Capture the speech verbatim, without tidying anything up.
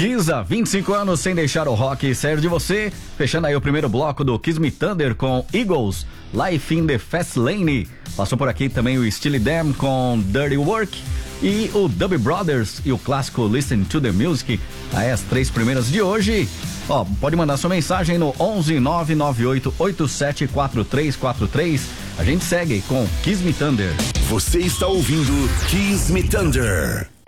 Kiss há vinte e cinco anos sem deixar o rock sair de você. Fechando aí o primeiro bloco do Kiss Me Thunder com Eagles, Life in the Fast Lane. Passou por aqui também o Steely Dan com Dirty Work e o Doobie Brothers e o clássico Listen to the Music. Aí as três primeiras de hoje. Ó, pode mandar sua mensagem no onze nove nove oito oito sete quatro três quatro três. A gente segue com Kiss Me Thunder. Você está ouvindo Kiss Me Thunder.